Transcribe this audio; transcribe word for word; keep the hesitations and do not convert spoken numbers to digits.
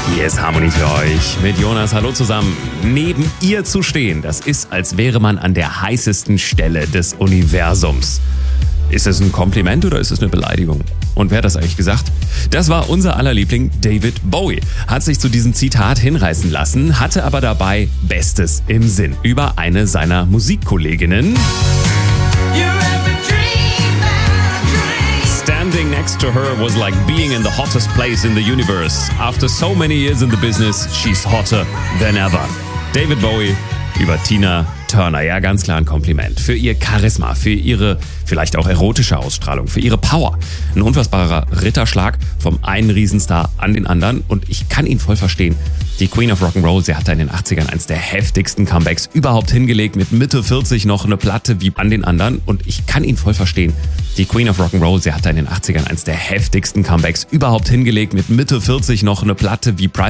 Hier ist Harmonie für euch mit Jonas. Hallo zusammen. Neben ihr zu stehen, das ist, als wäre man an der heißesten Stelle des Universums. Ist es ein Kompliment oder ist es eine Beleidigung? Und wer hat das eigentlich gesagt? Das war unser aller Liebling David Bowie. Hat sich zu diesem Zitat hinreißen lassen, hatte aber dabei Bestes im Sinn über eine seiner Musikkolleginnen. Standing next to her was like being in the hottest place in the universe. After so many years in the business, she's hotter than ever. David Bowie über Tina Turner. Ja, ganz klar ein Kompliment. Für ihr Charisma, für ihre vielleicht auch erotische Ausstrahlung, für ihre Power. Ein unfassbarer Ritterschlag vom einen Riesenstar an den anderen. Und ich kann ihn voll verstehen. Die Queen of Rock'n'Roll, sie hat da in den achtzigern eins der heftigsten Comebacks überhaupt hingelegt. Mit Mitte vierzig noch eine Platte wie an den anderen. Und ich kann ihn voll verstehen. Die Queen of Rock'n'Roll, sie hat da in den achtzigern eins der heftigsten Comebacks überhaupt hingelegt. Mit Mitte vierzig noch eine Platte wie